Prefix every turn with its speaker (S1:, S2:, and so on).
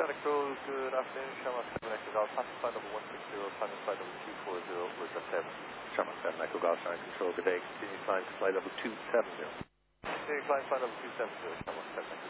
S1: Santa Cruz, good afternoon. Sharma 7 Echo Golf, passing flight number 160, climbing flight number 240, was a 7. Sharma 7 Echo Golf, Sharma Control, good day. Continue climb to flight level 270. Continue climb flight level 270, Sharma 7 Echo